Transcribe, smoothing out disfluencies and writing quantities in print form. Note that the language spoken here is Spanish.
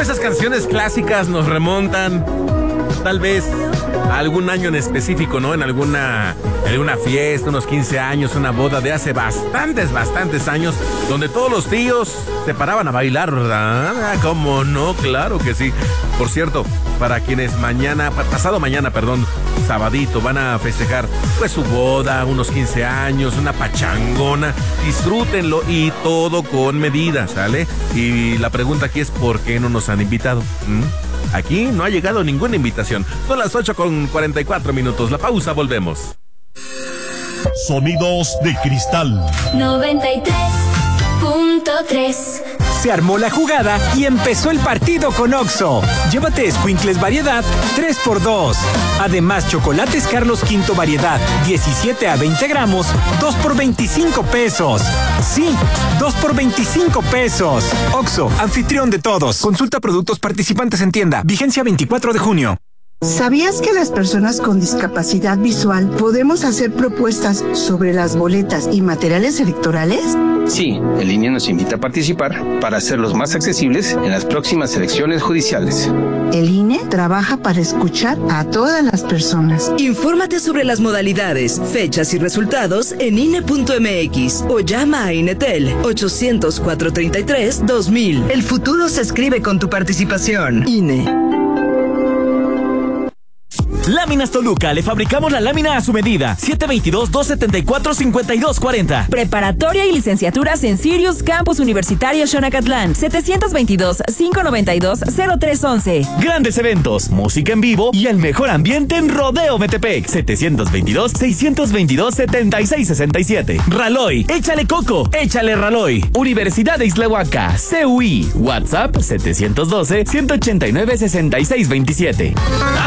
esas canciones clásicas nos remontan tal vez a algún año en específico, ¿no? En alguna fiesta, unos 15 años, una boda de hace bastantes años, donde todos los tíos se paraban a bailar, ¿verdad? ¿Cómo no? Claro que sí. Por cierto, para quienes pasado mañana, sabadito, van a festejar pues su boda, unos 15 años, una pachangona, disfrútenlo y todo con medida, ¿sale? Y la pregunta aquí es ¿por qué no nos han invitado? Aquí no ha llegado ninguna invitación. Son las 8:44. La pausa, volvemos. Sonidos de cristal 93.3. Se armó la jugada y empezó el partido con Oxxo. Llévate Squinkles variedad 3x2. Además, chocolates Carlos V variedad 17 a 20 gramos, 2 por 25 pesos. Sí, 2 por 25 pesos. Oxxo, anfitrión de todos. Consulta productos participantes en tienda. Vigencia 24 de junio. ¿Sabías que las personas con discapacidad visual podemos hacer propuestas sobre las boletas y materiales electorales? Sí, el INE nos invita a participar para hacerlos más accesibles en las próximas elecciones judiciales. El INE trabaja para escuchar a todas las personas. Infórmate sobre las modalidades, fechas y resultados en INE.mx o llama a INETEL 800-433-2000. El futuro se escribe con tu participación. INE. Láminas Toluca, le fabricamos la lámina a su medida. 722-274-5240. Preparatoria y licenciaturas en Sirius Campus Universitario Xonacatlán. 722-592-0311. Grandes eventos, música en vivo y el mejor ambiente en Rodeo Metepec. 722-622-7667. Raloy, échale coco, échale Raloy. Universidad de Islahuaca, CUI. WhatsApp 712-189-6627.